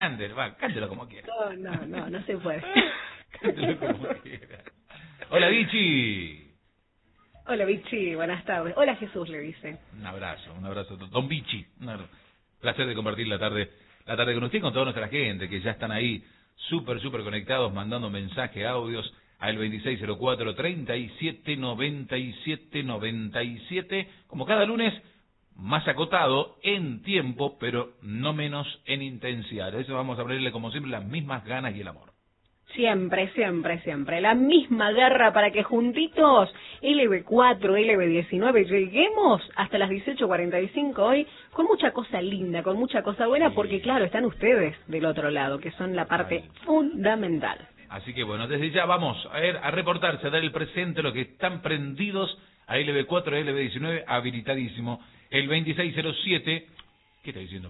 Cántelo como quiera. No se puede. Cántelo como quiera. Hola, Vichy. Hola, Vichy, buenas tardes. Hola, Jesús, le dice. Un abrazo, don Vichy. Placer de compartir la tarde con usted y con toda nuestra gente que ya están ahí súper conectados, mandando mensajes, audios al 2604-3797-97, como cada lunes, más acotado en tiempo, pero no menos en intensidad. De eso vamos a hablarle, como siempre, las mismas ganas y el amor. Siempre. La misma garra para que juntitos, LB4, LB19, lleguemos hasta las 18:45 hoy con mucha cosa linda, con mucha cosa buena, porque claro, están ustedes del otro lado, que son la parte fundamental. Así que bueno, desde ya vamos a reportarse, a dar el presente, los que están prendidos a LB4, LB19, habilitadísimo. El 2607, ¿qué está diciendo?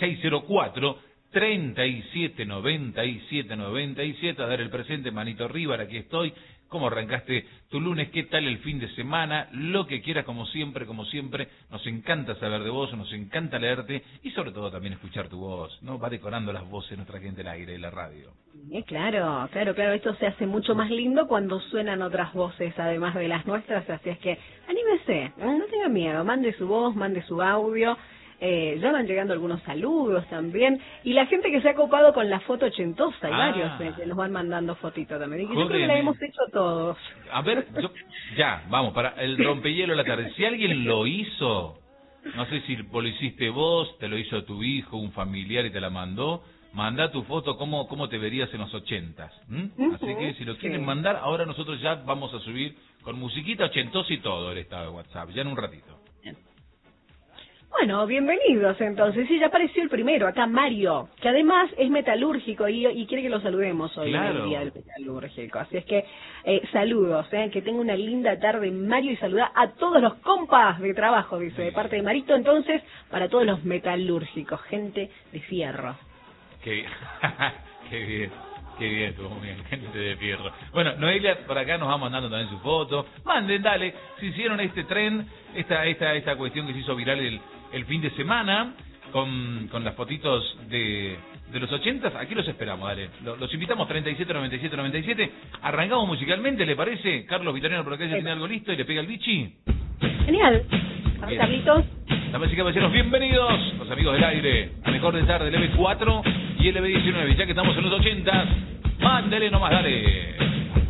2604-3797-97, a dar el presente, manito arriba, aquí estoy. ¿Cómo arrancaste tu lunes? ¿Qué tal el fin de semana? Lo que quieras, como siempre, nos encanta saber de vos, nos encanta leerte y sobre todo también escuchar tu voz, ¿no? Va decorando las voces nuestra gente, el aire y la radio. Claro, esto se hace mucho más lindo cuando suenan otras voces además de las nuestras, así es que anímese, no tenga miedo, mande su voz, mande su audio. Ya van llegando algunos saludos también, y la gente que se ha copado con la foto ochentosa, hay varios que nos van mandando fotitos también, y que yo creo que la hemos hecho todos. A ver, vamos, para el rompehielo de la tarde, si alguien lo hizo, no sé si lo hiciste vos, te lo hizo tu hijo, un familiar y te la mandó, mandá tu foto, cómo te verías en los 80s. Así que si lo quieren mandar, ahora nosotros ya vamos a subir con musiquita ochentosa y todo el estado de WhatsApp, ya en un ratito. Bueno, bienvenidos entonces. Sí, ya apareció el primero, acá Mario, que además es metalúrgico y quiere que lo saludemos hoy en el Día del Metalúrgico. Así es que saludos, que tenga una linda tarde Mario, y saluda a todos los compas de trabajo, dice, de parte de Marito, entonces, para todos los metalúrgicos, gente de fierro. Qué bien, estuvo muy bien, gente de fierro. Bueno, Noelia por acá nos va mandando también su foto. Manden, dale, si hicieron este tren, esta cuestión que se hizo viral el fin de semana, con las fotitos de los 80s, aquí los esperamos, dale. Los invitamos 379797. Arrancamos musicalmente, ¿le parece? Carlos Vitoriano por acá ya tiene algo listo y le pega el bichi. Genial. Carlitos. Damas y caballeros, bienvenidos, los amigos del aire, a mejor de tarde, LB4 y LB19. Ya que estamos en los 80s, mándele nomás, dale.